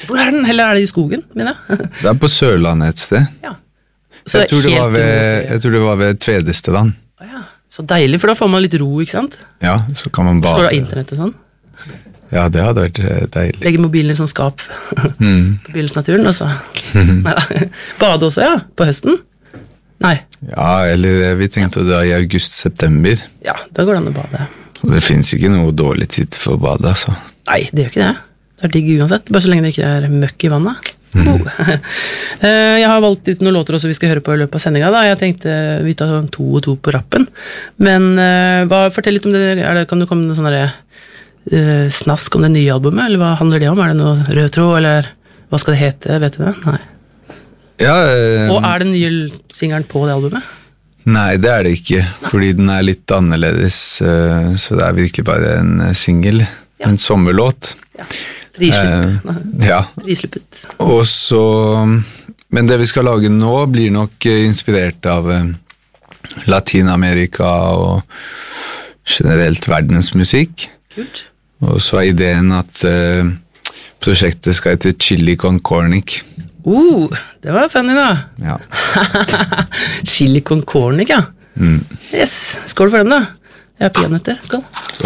Hvor den? Eller det I skogen, mener jeg? Det på Sørlandet et sted. Ja. Jeg tror det var ved Tvedestevann. Ja. Så deilig, for da får man litt ro, ikke sant? Ja, så kan man bade. Slår av internett og sånn. Ja, det hadde vært deilig. Legge mobilen I sånn skap på bilens-naturen, og så bade også, ja, på høsten. Nei. Ja, eller vi tenkte å dra I august-september. Ja, da går det an å bade. Og det finnes ikke noe dårlig tid for å bade, altså. Nei, det gjør ikke det. Det digg uansett, bare så lenge det ikke møkk I vannet. Jeg har valgt ut noen låter også vi skal høre på I løpet av sendingen da. Jeg tenkte vi tar 2 og 2 på rappen. Men fortell litt om det. Kan du komme med noe sånn snask om det nye albumet, eller hva handler det om? Det noe rød tråd, eller hva skal det hete? Vet du det? Nei. Ja, og den nye singeren på det albumet? Nei, det det ikke, fordi den litt annerledes, så det virkelig bare en single, en sommerlåt. Ja, frislippet. Ja. Frislippet. Og så, men det vi skal lage nå blir nok inspirert av Latinamerika og generelt verdensmusikk. Kult. Og så ideen at prosjektet skal hete Chili con Cornic. Det var funny da. Ja. Chili con Cornic, ja. Yes, skål for den da. Jeg peanøtter, skål.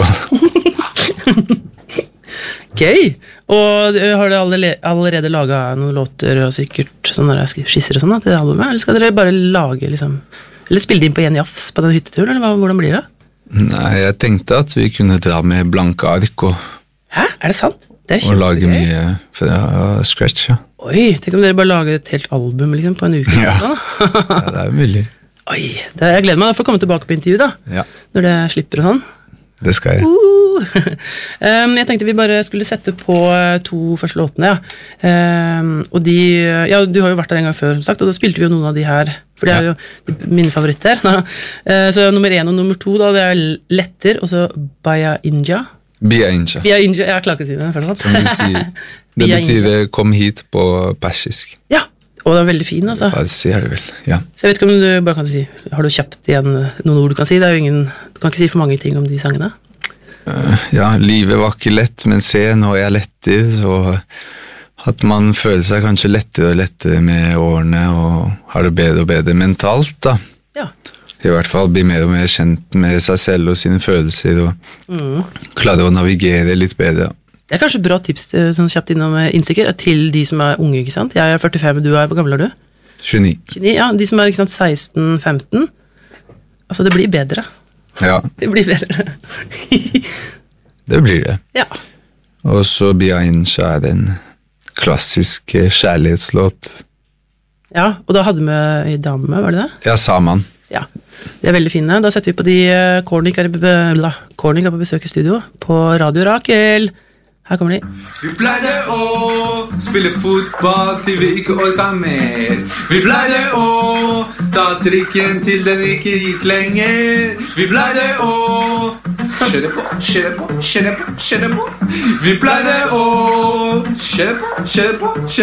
Gøy. Og har dere allerede laget noen låter og sikkert sånne skisser og sånn til det albumet, eller skal dere bare lage liksom, eller spille det inn på en jafs på den hytteturen, eller hvordan blir det? Nei, jeg tenkte at vi kunne dra med blanke ark og Hæ? Det sant? Det og lage mye fra scratch, ja. Oi, tenk om dere bare lager et helt album liksom, på en uke. Ja, ja det mulig. Oi, jeg gleder meg for å komme tilbake på intervju da, når det slipper og sånn. Det skal jeg. Jeg tenkte vi bare skulle sette på 2 første låtene, ja. Og de, ja, du har jo vært der en gang før, som sagt, og da spilte vi jo noen av de her, for det jo mine favoritter. Så nummer 1 og nummer 2 da, det Letter, og så Baya Inja. Bia Inja. Bia Inja, jeg klarer ikke å si det. Som vi sier. Det betyr kom hit på persisk. Ja, og det veldig fin, altså. Farsi det vel, ja. Så jeg vet ikke om du bare kan si, har du kjapt igjen noen ord du kan si? Det jo ingen, du kan ikke si for mange ting om de sangene. Ja, livet var ikke lett, men se, nå jeg letter, så at man føler seg kanskje lettere og lettere med årene, og har det bedre og bedre mentalt, da. Ja. I hvert fall bli mer og mer kjent med seg selv og sine følelser, og klare å navigere litt bedre. Det kanskje bra tips sånn kjapt innom innsikker, til de som unge, ikke sant? Jeg 45, du hvor gammel du? 29. 29, ja, de som ikke sant, 16, 15. Altså, det blir bedre. Ja. Det blir bedre. Det blir det. Ja. Og så Bia Inja en klassisk kjærlighetslåt. Ja, og da hadde vi en dame, var det det? Ja, Saman. Ja, de veldig fine. Da setter vi på de Cornic på besøk I studio på Radio Rakel. Her kommer de. Vi pleide å spille fotball til vi ikke orket mer. Vi pleide å ta trikken til den ikke gikk lenger. Vi pleide å kjøre på, kjøre på, kjøre på, kjøre på. Vi pleide å kjøre på, kjøre på, kjøre på.